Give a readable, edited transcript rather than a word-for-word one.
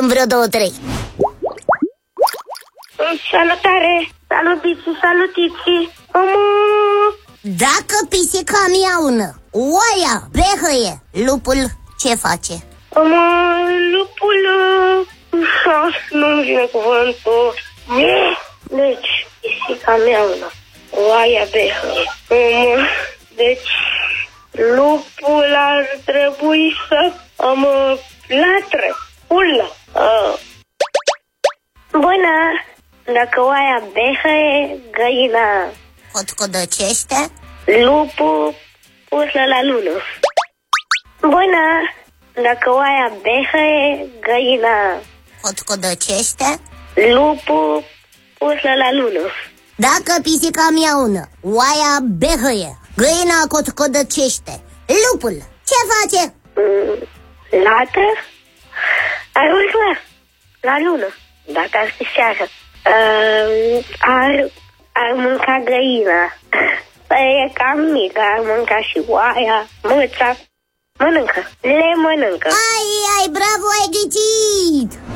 facem vreo 2-3. Salutare! Salut, Bici, salutiți! Dacă pisica miaună, oaia behăie, lupul ce face? Lupul... nu-mi vine cuvântul. Deci, pisica miaună, oaia behăie. Deci, lupul ar trebui să latre, ulă. Bună! Dacă oaia behăie, găina Cotcodăcește? lupul pusă la lună. Bună! Dacă oaia behăie, găina Cotcodăcește? lupul pusă la lună. Dacă pisica miaună, oaia behăie, găina cotcodăcește, lupul ce face? Latră? Ar urca la lună, dacă ar fi seară. Ar mânca găina. Păi e cam mică, ar mânca și oaia, mâța. Mănâncă, le mănâncă. Ai, bravo, ai ghicit!